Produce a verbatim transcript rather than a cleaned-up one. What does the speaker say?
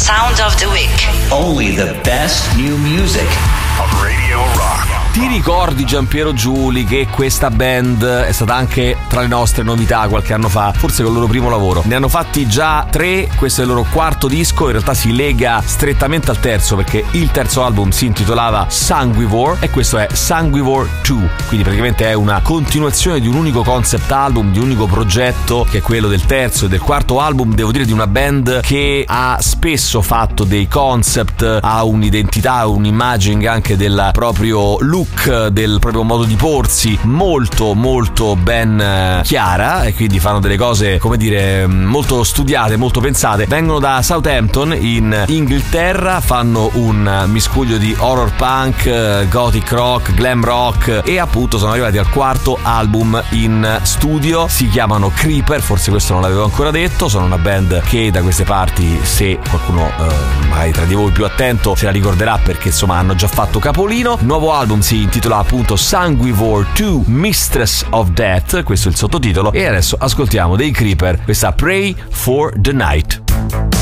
Sound of the Week. Only the best new music on Radio Rock. Ti ricordi, Giampiero Giuli, che questa band è stata anche tra le nostre novità qualche anno fa, forse con il loro primo lavoro? Ne hanno fatti già tre, questo è il loro quarto disco, in realtà si lega strettamente al terzo perché il terzo album si intitolava Sanguivore e questo è Sanguivore due, quindi praticamente è una continuazione di un unico concept album, di un unico progetto che è quello del terzo e del quarto album, devo dire di una band che ha spesso fatto dei concept, ha un'identità, un'immagine anche del proprio look, del proprio modo di porsi molto molto ben chiara e quindi fanno delle cose, come dire, molto studiate, molto pensate. Vengono da Southampton in Inghilterra, fanno un miscuglio di horror punk, gothic rock, glam rock e appunto sono arrivati al quarto album in studio. Si chiamano Creeper, forse questo non l'avevo ancora detto, sono una band che da queste parti, se qualcuno eh, magari tra di voi più attento se la ricorderà perché insomma hanno già fatto capolino. Il nuovo album si intitola appunto Sanguivore due Mistress of Death, questo è il sottotitolo, e adesso ascoltiamo dei Creeper questa Pray for the Night.